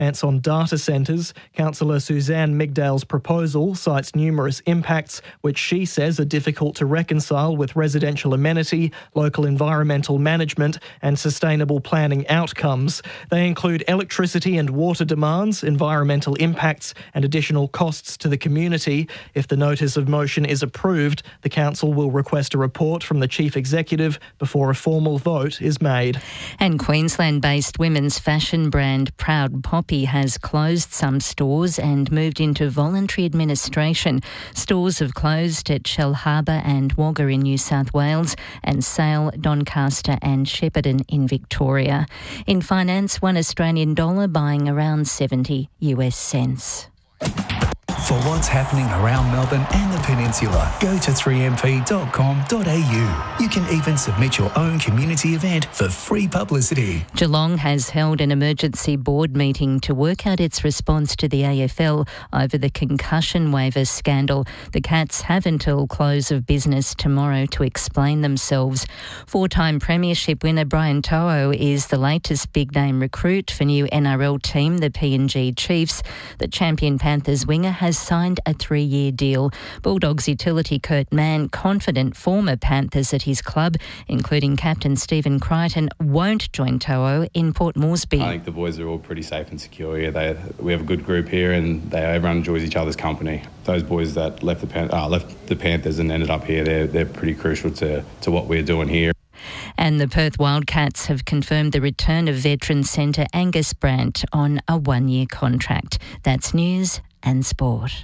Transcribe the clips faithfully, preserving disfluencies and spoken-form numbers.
comments on data centres, Councillor Suzanne Migdale's proposal cites numerous impacts which she says are difficult to reconcile with residential amenity, local environmental management and sustainable planning outcomes. They include electricity and water demands, environmental impacts and additional costs to the community. If the notice of motion is approved, the Council will request a report from the Chief Executive before a formal vote is made. And Queensland-based women's fashion brand Proud Poppy has closed some stores and moved into voluntary administration. Stores have closed at Shellharbour and Wagga in New South Wales and Sale, Doncaster and Shepparton in Victoria. In finance, one Australian dollar buying around seventy US cents. For what's happening around Melbourne and the Peninsula, go to three m p dot com dot a u. You can even submit your own community event for free publicity. Geelong has held an emergency board meeting to work out its response to the A F L over the concussion waiver scandal. The Cats have until close of business tomorrow to explain themselves. Four-time premiership winner Brian To'o is the latest big-name recruit for new N R L team, the P N G Chiefs. The champion Panthers winger has signed a three-year deal. Bulldogs utility Kurt Mann, confident former Panthers at his club, including captain Stephen Crichton, won't join To'o in Port Moresby. I think the boys are all pretty safe and secure here. They, we have a good group here and they, everyone enjoys each other's company. Those boys that left the, Pan, uh, left the Panthers and ended up here, they're, they're pretty crucial to, to what we're doing here. And the Perth Wildcats have confirmed the return of veteran centre Angus Brandt on a one-year contract. That's news and sport.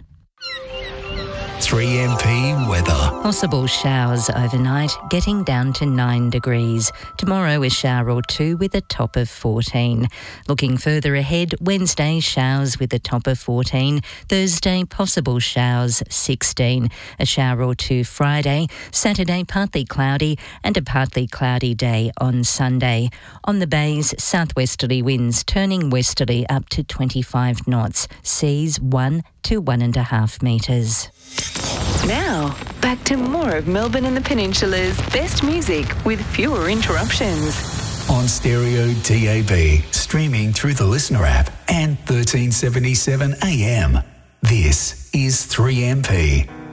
three M P weather. Possible showers overnight, getting down to nine degrees. Tomorrow a shower or two with a top of fourteen. Looking further ahead, Wednesday showers with a top of fourteen. Thursday possible showers sixteen. A shower or two Friday. Saturday partly cloudy and a partly cloudy day on Sunday. On the bays, southwesterly winds turning westerly up to twenty-five knots. Seas one to one and a half metres. Now, back to more of Melbourne and the Peninsula's best music with fewer interruptions. On stereo D A B, streaming through the Listener app and thirteen seventy-seven A M. This is three M P.